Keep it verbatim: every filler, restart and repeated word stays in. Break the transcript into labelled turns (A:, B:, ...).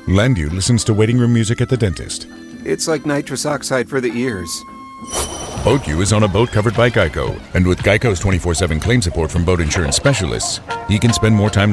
A: Landu listens to waiting room music at the dentist.
B: It's like nitrous oxide for the ears.
A: BoatU is on a boat covered by Geico, and with Geico's twenty-four seven claim support from boat insurance specialists, he can spend more time